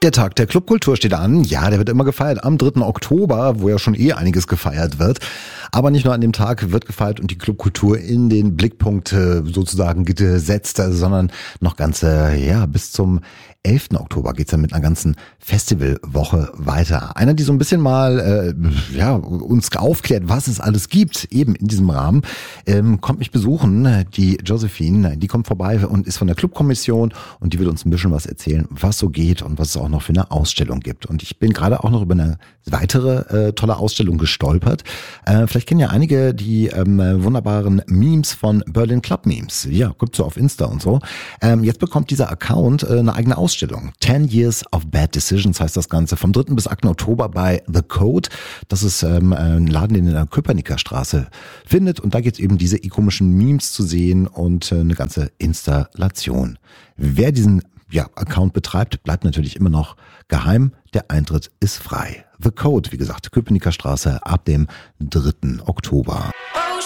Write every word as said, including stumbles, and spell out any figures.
Der Tag der Clubkultur steht an. Ja, der wird immer gefeiert am dritten Oktober, wo ja schon eh einiges gefeiert wird. Aber nicht nur an dem Tag wird gefeiert und die Clubkultur in den Blickpunkt äh, sozusagen gesetzt, sondern noch ganze, ja, bis zum elften Oktober geht's dann mit einer ganzen Festivalwoche weiter. Einer, die so ein bisschen mal äh, ja uns aufklärt, was es alles gibt, eben in diesem Rahmen, ähm, kommt mich besuchen. Die Josephine, die kommt vorbei und ist von der Clubkommission und die will uns ein bisschen was erzählen, was so geht und was es auch noch für eine Ausstellung gibt. Und ich bin gerade auch noch über eine weitere äh, tolle Ausstellung gestolpert. Äh, vielleicht kennen ja einige die ähm, wunderbaren Memes von Berlin Club Memes. Ja, gibt's so auf Insta und so. Ähm, jetzt bekommt dieser Account äh, eine eigene Ausstellung. Ten Years of Bad Decisions heißt das Ganze. Vom dritten bis achten Oktober bei The Code. Das ist ähm, ein Laden, den ihr in der Köpenicker Straße findet. Und da gibt es eben diese komischen Memes zu sehen und äh, eine ganze Installation. Wer diesen ja, Account betreibt, bleibt natürlich immer noch geheim. Der Eintritt ist frei. The Code, wie gesagt, Köpenicker Straße ab dem dritten Oktober.